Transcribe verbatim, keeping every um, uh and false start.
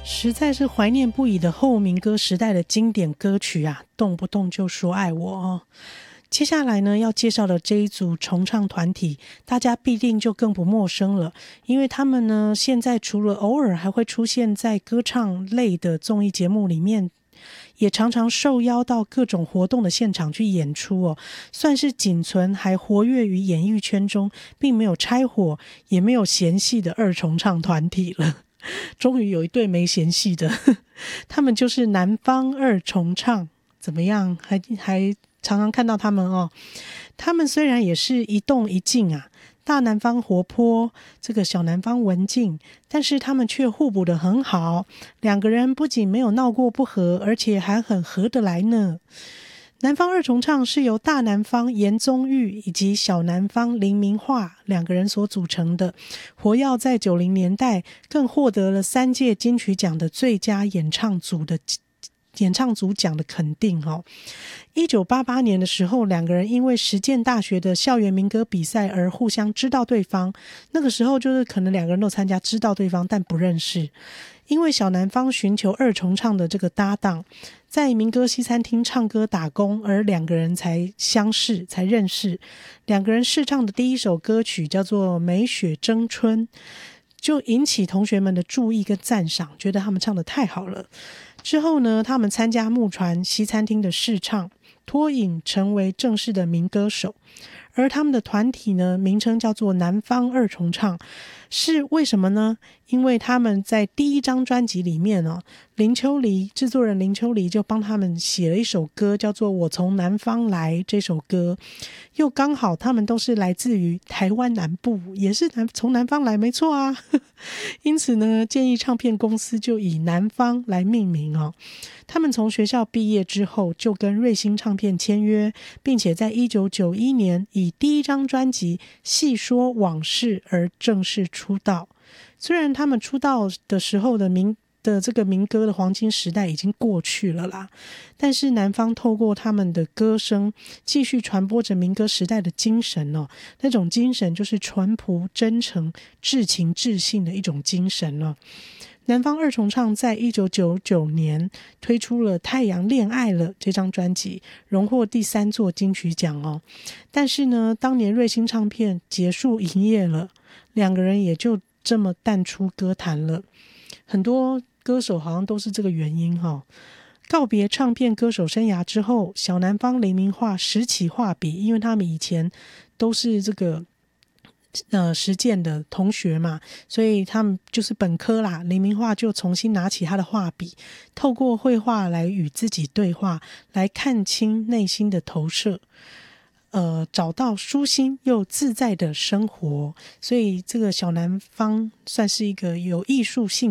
实在是怀念不已的后民歌时代的经典歌曲啊，动不动就说爱我哦。接下来呢，要介绍的这一组重唱团体，大家必定就更不陌生了，因为他们呢，现在除了偶尔还会出现在歌唱类的综艺节目里面，也常常受邀到各种活动的现场去演出哦，算是仅存还活跃于演艺圈中，并没有拆伙，也没有嫌隙的二重唱团体了。终于有一对没嫌隙的，他们就是南方二重唱。怎么样？还还常常看到他们哦。他们虽然也是一动一静啊，大南方活泼，这个小南方文静，但是他们却互补得很好。两个人不仅没有闹过不和，而且还很合得来呢。南方二重唱是由大南方严宗玉以及小南方林明化两个人所组成的，活跃在九零年代，更获得了三届金曲奖的最佳演唱组的演唱组奖的肯定哦。一九八八年的时候，两个人因为实践大学的校园民歌比赛而互相知道对方。那个时候就是可能两个人都参加，知道对方但不认识。因为小南方寻求二重唱的这个搭档，在民歌西餐厅唱歌打工，而两个人才相识，才认识。两个人试唱的第一首歌曲叫做《美雪争春》，就引起同学们的注意跟赞赏，觉得他们唱得太好了。之后呢，他们参加木船西餐厅的试唱，脱颖成为正式的民歌手。而他们的团体呢，名称叫做南方二重唱，是为什么呢？因为他们在第一张专辑里面哦，林秋离制作人林秋离就帮他们写了一首歌，叫做《我从南方来》。这首歌又刚好他们都是来自于台湾南部，也是南从南方来，没错啊。因此呢，建议唱片公司就以南方来命名哦。他们从学校毕业之后就跟瑞星唱片签约，并且在一九九一年以第一张专辑《细说往事》而正式出道。虽然他们出道的时候的民的这个民歌的黄金时代已经过去了啦，但是南方透过他们的歌声继续传播着民歌时代的精神哦，那种精神就是淳朴、真诚、至情至性的一种精神了。南方二重唱在一九九九年推出了《太阳恋爱了》这张专辑，荣获第三座金曲奖哦。但是呢，当年瑞星唱片结束营业了，两个人也就这么淡出歌坛了。很多歌手好像都是这个原因哈、哦。告别唱片歌手生涯之后，小南方林明化拾起画笔，因为他们以前都是这个呃，实践的同学嘛，所以他们就是本科啦。林明化就重新拿起他的画笔，透过绘画来与自己对话，来看清内心的投射，呃，找到舒心又自在的生活。所以这个小南方算是一个有艺术性